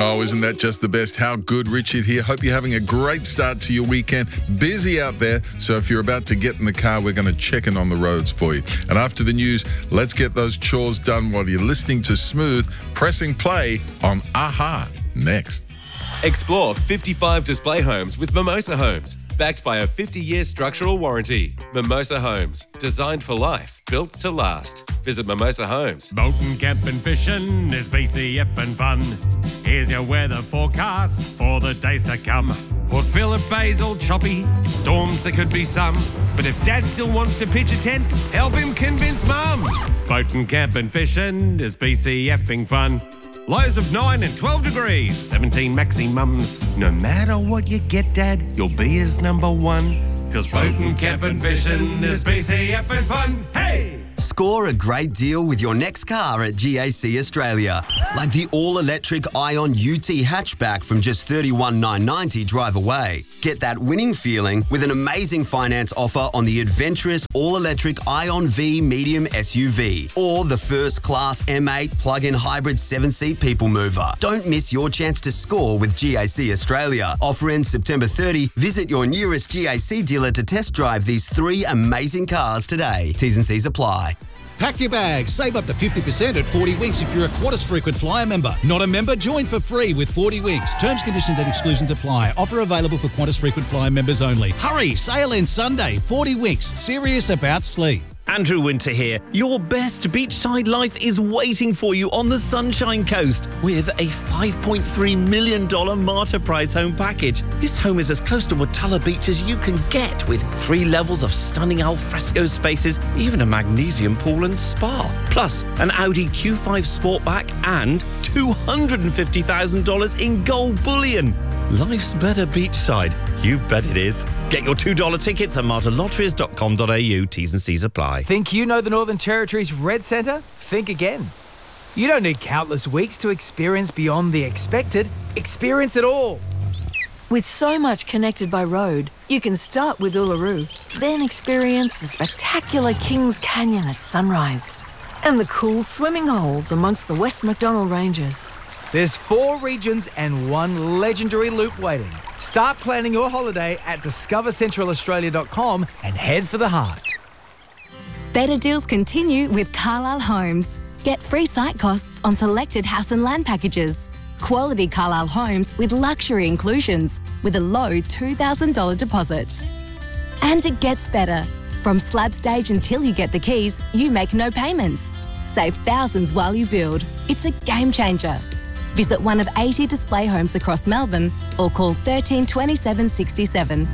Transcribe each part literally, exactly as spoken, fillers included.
Oh, isn't that just the best? How good, Richard here. Hope you're having a great start to your weekend. Busy out there, so if you're about to get in the car, we're going to check in on the roads for you. And after the news, let's get those chores done while you're listening to Smooth, pressing play on Aha next. Explore fifty-five display homes with Mimosa Homes. Backed by a fifty-year structural warranty. Mimosa Homes. Designed for life. Built to last. Visit Mimosa Homes. Boating, camping, fishing is B C F and fun. Here's your weather forecast for the days to come. Port Phillip Bay's all choppy. Storms there could be some. But if Dad still wants to pitch a tent, help him convince Mum. Boating, camping, fishing is B C F-ing fun. Lows of nine and twelve degrees, seventeen maximums. No matter what you get, Dad, you'll be his number one. Cause boating, camping, fishing is B C F and fun. Hey! Score a great deal with your next car at G A C Australia. Like the all-electric Ion U T hatchback from just thirty-one thousand nine hundred ninety dollars drive away. Get that winning feeling with an amazing finance offer on the adventurous all-electric Ion V medium S U V or the first-class M eight plug-in hybrid seven-seat people mover. Don't miss your chance to score with G A C Australia. Offer ends September thirtieth. Visit your nearest G A C dealer to test drive these three amazing cars today. T's and C's apply. Pack your bags. Save up to fifty percent at forty Winks if you're a Qantas Frequent Flyer member. Not a member? Join for free with forty Winks. Terms, conditions and exclusions apply. Offer available for Qantas Frequent Flyer members only. Hurry! Sale ends Sunday. forty Winks. Serious about sleep. Andrew Winter here. Your best beachside life is waiting for you on the Sunshine Coast with a five point three million dollars Marta Price home package. This home is as close to Watala Beach as you can get, with three levels of stunning alfresco spaces, even a magnesium pool and spa. Plus, an Audi Q five Sportback and two hundred fifty thousand dollars in gold bullion. Life's better beachside. You bet it is. Get your two dollar tickets at marta lotteries dot com dot a u. T's and C's apply. Think you know the Northern Territory's Red Centre? Think again. You don't need countless weeks to experience beyond the expected. Experience it all. With so much connected by road, you can start with Uluru, then experience the spectacular Kings Canyon at sunrise and the cool swimming holes amongst the West Macdonnell Ranges. There's four regions and one legendary loop waiting. Start planning your holiday at discover central australia dot com and head for the heart. Better deals continue with Carlisle Homes. Get free site costs on selected house and land packages. Quality Carlisle Homes with luxury inclusions with a low two thousand dollars deposit. And it gets better. From slab stage until you get the keys, you make no payments. Save thousands while you build. It's a game changer. Visit one of eighty display homes across Melbourne or call thirteen twenty-seven sixty-seven.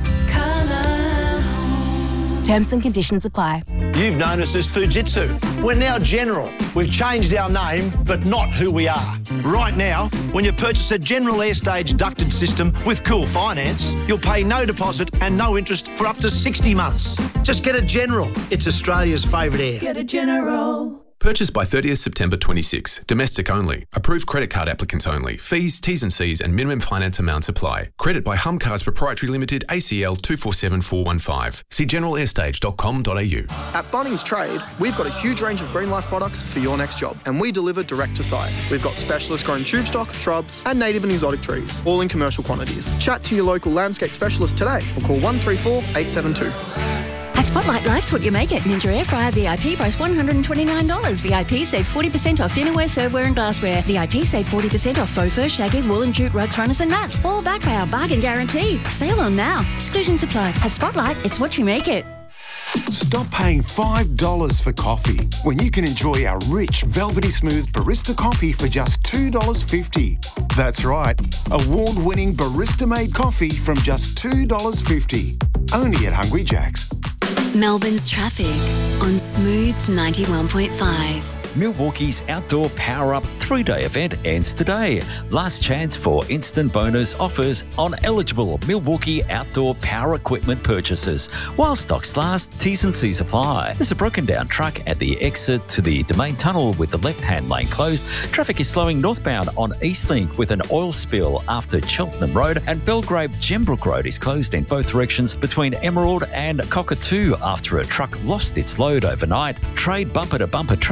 Terms and conditions apply. You've known us as Fujitsu. We're now General. We've changed our name, but not who we are. Right now, when you purchase a General Airstage ducted system with Cool Finance, you'll pay no deposit and no interest for up to sixty months. Just get a General. It's Australia's favourite air. Get a General. Purchased by thirtieth September twenty-six. Domestic only. Approved credit card applicants only. Fees, T's and C's and minimum finance amounts apply. Credit by Hum Cars Proprietary Limited, A C L two four seven four one five. See general airstage dot com dot a u. At Bunnings Trade, we've got a huge range of Green Life products for your next job, and we deliver direct to site. We've got specialist grown tube stock, shrubs, and native and exotic trees, all in commercial quantities. Chat to your local landscape specialist today or call one three four, eight seven two. At Spotlight, life's what you make it. Ninja Air Fryer V I P price one hundred twenty-nine dollars. V I P save forty percent off dinnerware, serveware and glassware. V I P save forty percent off faux fur, shaggy, wool and jute rugs, harness and mats. All backed by our bargain guarantee. Sale on now. Exclusions apply. At Spotlight, it's what you make it. Stop paying five dollars for coffee when you can enjoy our rich, velvety smooth barista coffee for just two dollars fifty. That's right, award-winning barista-made coffee from just two dollars fifty. Only at Hungry Jack's. Melbourne's traffic on Smooth ninety-one point five. Milwaukee's Outdoor Power Up three-day event ends today. Last chance for instant bonus offers on eligible Milwaukee outdoor power equipment purchases. While stocks last, T's and C's apply. There's a broken down truck at the exit to the Domain Tunnel with the left-hand lane closed. Traffic is slowing northbound on Eastlink with an oil spill after Cheltenham Road, and Belgrave Gembrook Road is closed in both directions between Emerald and Cockatoo after a truck lost its load overnight. Trade bumper-to-bumper traffic for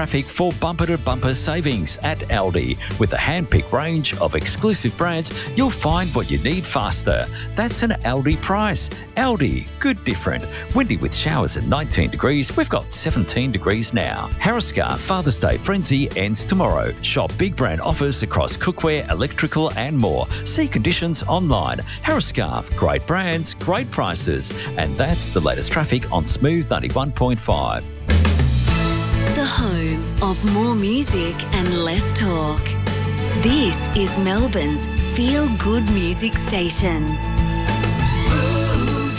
for bumper-to-bumper savings at Aldi. With a hand-picked range of exclusive brands, you'll find what you need faster. That's an Aldi price. Aldi, good different. Windy with showers at nineteen degrees. We've got seventeen degrees now. Harriscar Father's Day Frenzy ends tomorrow. Shop big brand offers across cookware, electrical and more. See conditions online. Harriscar, great brands, great prices. And that's the latest traffic on Smooth ninety-one point five. The home of more music and less talk. This is Melbourne's Feel Good Music Station. Smooth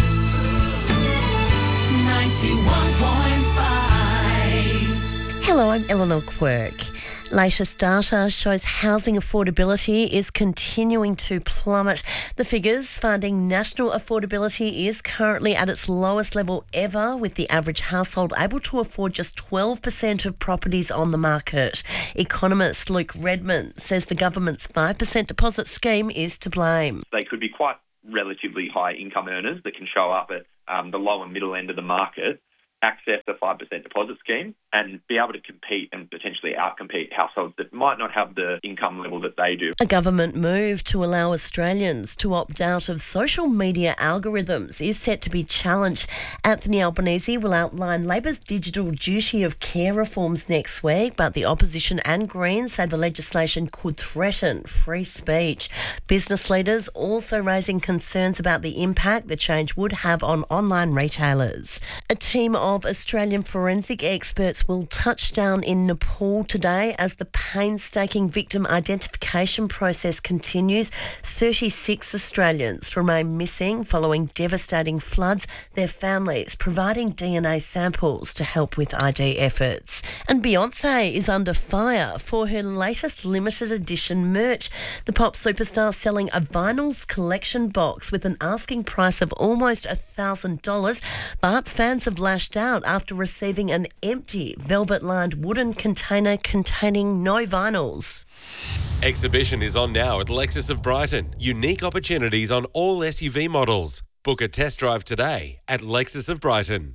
ninety-one point five. Hello, I'm Eleanor Quirk. Latest data shows housing affordability is continuing to plummet. The figures finding national affordability is currently at its lowest level ever, with the average household able to afford just twelve percent of properties on the market. Economist Luke Redmond says the government's five percent deposit scheme is to blame. They could be quite relatively high income earners that can show up at um, the low and middle end of the market, access the five percent deposit scheme and be able to compete and potentially outcompete households that might not have the income level that they do. A government move to allow Australians to opt out of social media algorithms is set to be challenged. Anthony Albanese will outline Labor's digital duty of care reforms next week, but the opposition and Greens say the legislation could threaten free speech. Business leaders also raising concerns about the impact the change would have on online retailers. A team of Australian forensic experts will touch down in Nepal today as the painstaking victim identification process continues. thirty-six Australians remain missing following devastating floods, their families providing D N A samples to help with I D efforts. And Beyonce is under fire for her latest limited edition merch. The pop superstar selling a vinyls collection box with an asking price of almost one thousand dollars, but fans have lashed out after receiving an empty velvet-lined wooden container containing no vinyls. Exhibition is on now at Lexus of Brighton. Unique opportunities on all S U V models. Book a test drive today at Lexus of Brighton.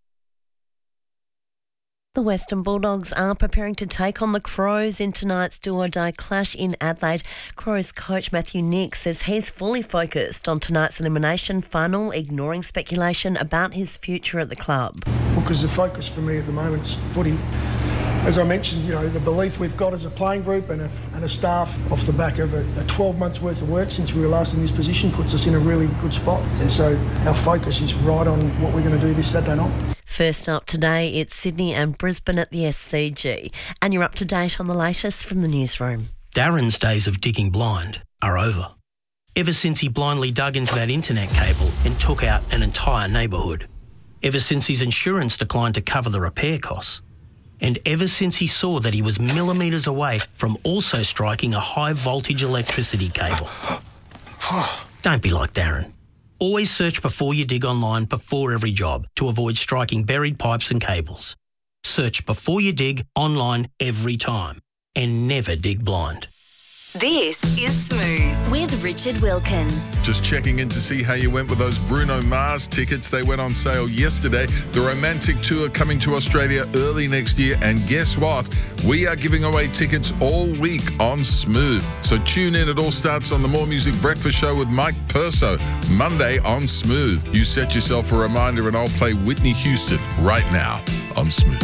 The Western Bulldogs are preparing to take on the Crows in tonight's do-or-die clash in Adelaide. Crows coach Matthew Nick says he's fully focused on tonight's elimination final, ignoring speculation about his future at the club. Well, because the focus for me at the moment is footy. As I mentioned, you know, the belief we've got as a playing group and a, and a staff off the back of a, a twelve months worth of work since we were last in this position puts us in a really good spot. And so our focus is right on what we're going to do this Saturday night. First up today, it's Sydney and Brisbane at the S C G. And you're up to date on the latest from the newsroom. Darren's days of digging blind are over. Ever since he blindly dug into that internet cable and took out an entire neighbourhood. Ever since his insurance declined to cover the repair costs. And ever since he saw that he was millimetres away from also striking a high voltage electricity cable. Don't be like Darren. Always search before you dig online before every job to avoid striking buried pipes and cables. Search before you dig online every time and never dig blind. This is Smooth with Richard Wilkins. Just checking in to see how you went with those Bruno Mars tickets. They went on sale yesterday. The Romantic Tour coming to Australia early next year. And guess what? We are giving away tickets all week on Smooth. So tune in. It all starts on the More Music Breakfast Show with Mike Perso, Monday on Smooth. You set yourself a reminder and I'll play Whitney Houston right now on Smooth.